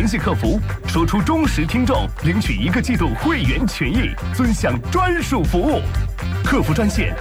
联系客服，说出忠实听众领取1个季度会员权益，尊享专属服务。客服专线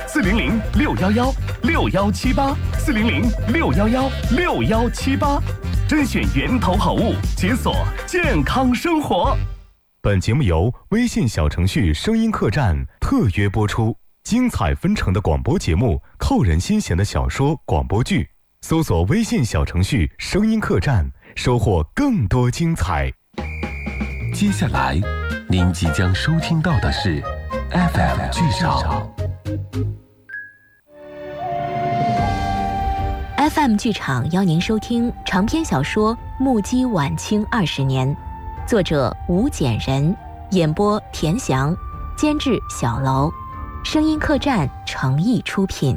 400-611-6118，400-611-6178，甄选源头好物，解锁健康生活。本节目由微信小程序声音客栈特约播出，精彩纷呈的广播节目，扣人心弦的小说广播剧，搜索微信小程序声音客栈，收获更多精彩。 接下来您即将收听到的是 FM 剧场。 FM 剧场邀您收听长篇小说《目击晚清20年》，作者吴简人，演播田翔，监制小楼，声音客栈诚意出品。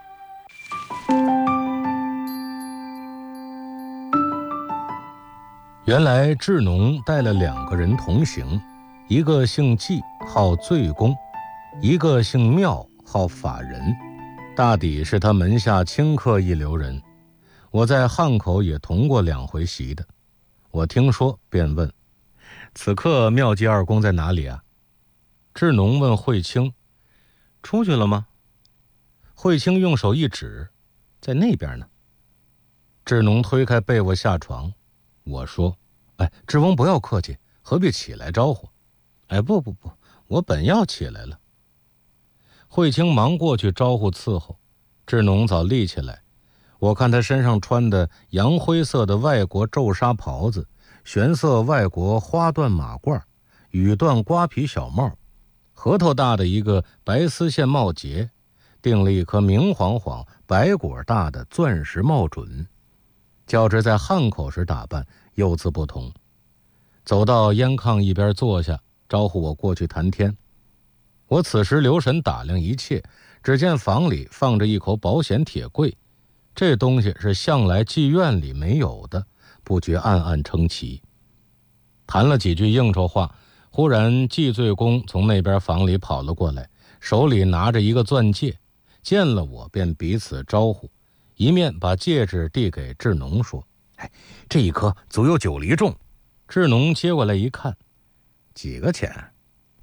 原来智农带了2个人同行，一个姓纪号醉公，一个姓妙号法人，大抵是他门下清客一流人。我在汉口也同过2回席的，我听说便问：此刻妙计二公在哪里啊？智农问慧清：出去了吗？慧清用手一指：在那边呢。智农推开被窝下床，我说：智翁不要客气，何必起来招呼？不，我本要起来了。慧清忙过去招呼伺候，智农早立起来，我看他身上穿的洋灰色的外国皱纱袍子，玄色外国花缎马褂，羽缎瓜皮小帽，核桃大的一个白丝线帽结，钉了一颗明晃晃白果大的钻石帽准，较之在汉口时打扮又自不同。走到烟炕一边坐下，招呼我过去谈天。我此时留神打量一切，只见房里放着一口保险铁柜，这东西是向来妓院里没有的，不觉暗暗称奇。谈了几句应酬话，忽然季醉公从那边房里跑了过来，手里拿着一个钻戒，见了我便彼此招呼，一面把戒指递给智农说：这一颗足有9厘重。智农接过来一看：几个钱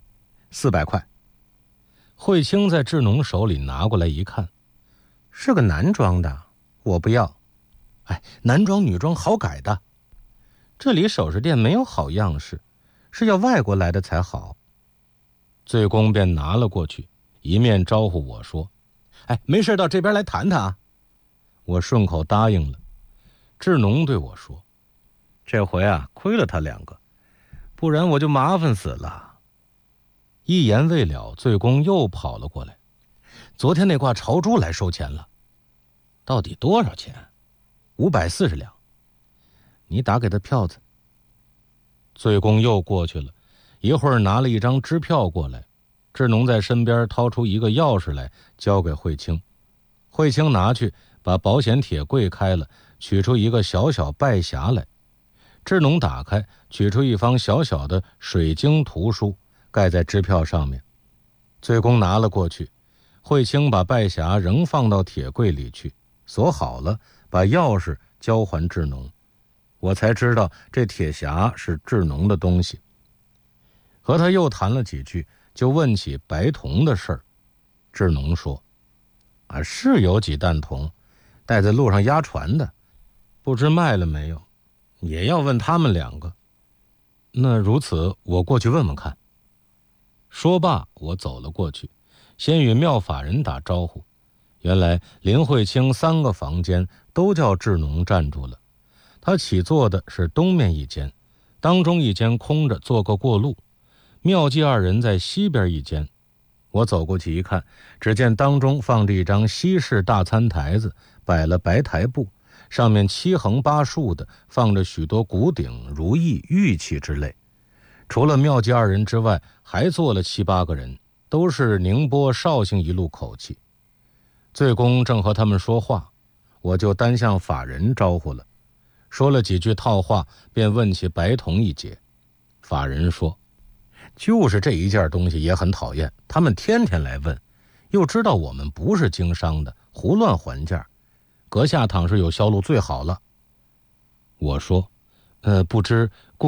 ？400块。慧清在智农手里拿过来一看：是个男装的，我不要。男装女装好改的，这里首饰店没有好样式，是要外国来的才好。醉公便拿了过去，一面招呼我说：没事到这边来谈谈啊。我顺口答应了。智农对我说：这回亏了他2个，不然我就麻烦死了。一言未了，醉公又跑了过来：昨天那挂朝珠来收钱了。到底多少钱？540两。你打给他票子。醉公又过去了，一会儿拿了一张支票过来，智农在身边掏出一个钥匙来交给慧清。慧清拿去把保险铁柜开了，取出一个小小拜匣来。智农打开，取出一方小小的水晶图书，盖在支票上面。醉公拿了过去，慧清把拜匣仍放到铁柜里去，锁好了，把钥匙交还智农。我才知道这铁匣是智农的东西。和他又谈了几句，就问起白铜的事儿。智农说：是有几担铜，带在路上押船的，不知卖了没有，也要问他们2个。那如此，我过去问问看。说罢，我走了过去，先与妙法人打招呼。原来林慧清3个房间都叫智农占住了，他起坐的是东面一间，当中一间空着做个过路，妙计2人在西边一间。我走过去一看，只见当中放着一张西式大餐台子，摆了白台布，上面7横8竖的放着许多古鼎、如意、玉器之类。除了妙计2人之外，还坐了7、8个人，都是宁波绍兴一路口气。醉公正和他们说话，我就单向法人招呼了，说了几句套话，便问起白铜一节。法人说：就是这一件东西也很讨厌，他们天天来问，又知道我们不是经商的，胡乱还价，阁下倘是有销路最好了。我说：不知